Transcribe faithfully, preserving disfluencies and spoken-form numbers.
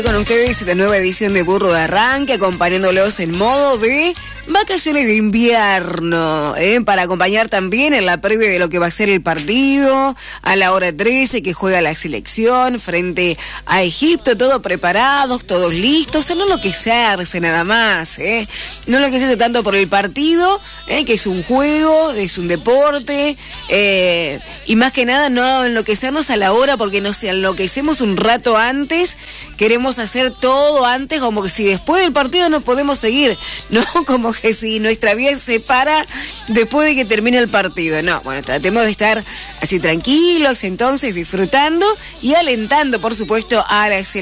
Con ustedes esta nueva edición de Burro de Arranque, acompañándolos en modo de vacaciones de invierno, ¿eh? Para acompañar también en la previa de lo que va a ser el partido a la hora trece que juega la selección frente a Egipto, todos preparados, todos listos, a no enloquecerse nada más, ¿eh? No enloquecerse tanto por el partido, ¿eh? Que es un juego, es un deporte, eh, y más que nada no enloquecernos a la hora, porque nos enloquecemos un rato antes, queremos hacer todo antes, como que si después del partido no podemos seguir, ¿no? Como que si nuestra vida se para después de que termine el partido. No, bueno, tratemos de estar así tranquilos, entonces disfrutando y alentando, por supuesto, a la selección.